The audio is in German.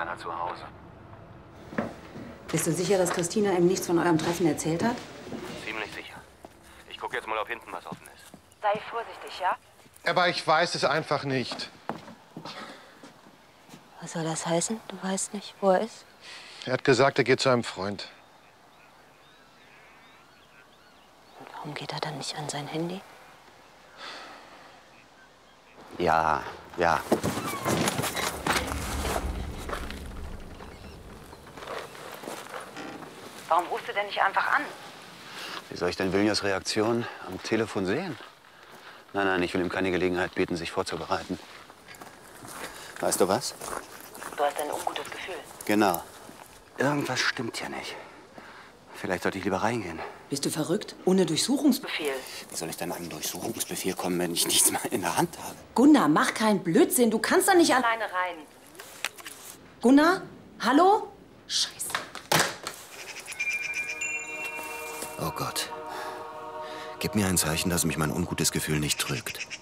keiner zu Hause. Bist du sicher, dass Christina ihm nichts von eurem Treffen erzählt hat? Ziemlich sicher. Ich gucke jetzt mal, ob hinten was offen ist. Sei vorsichtig, ja? Aber ich weiß es einfach nicht. Was soll das heißen? Du weißt nicht, wo er ist? Er hat gesagt, er geht zu einem Freund. Und warum geht er dann nicht an sein Handy? Ja. Warum rufst du denn nicht einfach an? Wie soll ich denn Vilnius Reaktion am Telefon sehen? Nein, ich will ihm keine Gelegenheit bieten, sich vorzubereiten. Weißt du was? Du hast ein ungutes Gefühl. Genau. Irgendwas stimmt hier nicht. Vielleicht sollte ich lieber reingehen. Bist du verrückt? Ohne Durchsuchungsbefehl. Wie soll ich denn an einen Durchsuchungsbefehl kommen, wenn ich nichts mehr in der Hand habe? Gunnar, mach keinen Blödsinn. Du kannst da nicht alleine rein. Gunnar? Hallo? Scheiße. Oh Gott. Gib mir ein Zeichen, dass mich mein ungutes Gefühl nicht trügt.